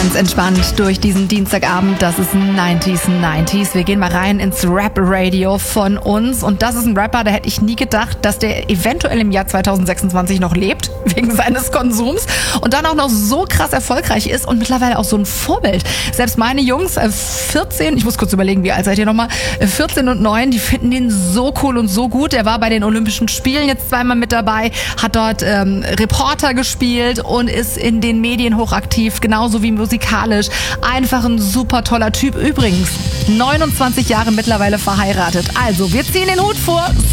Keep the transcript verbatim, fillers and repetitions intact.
Ganz entspannt durch diesen Dienstagabend. Das ist neunziger neunzig. Wir gehen mal rein ins Rap-Radio von uns. Und das ist ein Rapper, da hätte ich nie gedacht, dass der eventuell im Jahr zweitausendsechsundzwanzig noch lebt, wegen seines Konsums. Und dann auch noch so krass erfolgreich ist und mittlerweile auch so ein Vorbild. Selbst meine Jungs, vierzehn, ich muss kurz überlegen, wie alt seid ihr nochmal, vierzehn und neun, die finden den so cool und so gut. Er war bei den Olympischen Spielen jetzt zweimal mit dabei, hat dort ähm, Reporter gespielt und ist in den Medien hochaktiv, genauso wie musikalisch. Einfach ein super toller Typ. Übrigens, neunundzwanzig Jahre mittlerweile verheiratet. Also, wir ziehen den Hut vor.